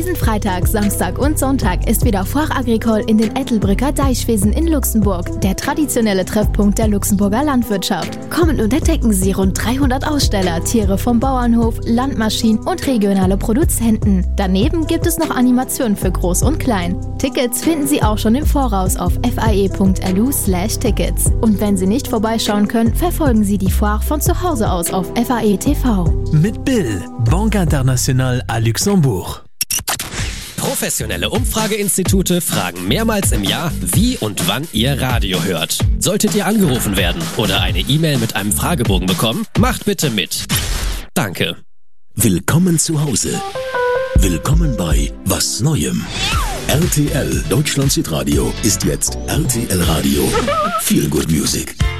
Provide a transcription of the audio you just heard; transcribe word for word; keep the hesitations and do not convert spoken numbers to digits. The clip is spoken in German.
Diesen Freitag, Samstag und Sonntag ist wieder Foire Agricole in den Ettelbrücker Deichwiesen in Luxemburg, der traditionelle Treffpunkt der Luxemburger Landwirtschaft. Kommen und entdecken Sie rund dreihundert Aussteller, Tiere vom Bauernhof, Landmaschinen und regionale Produzenten. Daneben gibt es noch Animationen für Groß und Klein. Tickets finden Sie auch schon im Voraus auf fae.lu slash Tickets. Und wenn Sie nicht vorbeischauen können, verfolgen Sie die Foire von zu Hause aus auf F A E T V. Mit Bill, Banque Internationale à Luxembourg. Professionelle Umfrageinstitute fragen mehrmals im Jahr, wie und wann ihr Radio hört. Solltet ihr angerufen werden oder eine E-Mail mit einem Fragebogen bekommen, macht bitte mit. Danke. Willkommen zu Hause. Willkommen bei Was Neuem. R T L Deutschland Südradio ist jetzt R T L Radio. Feel Good Music.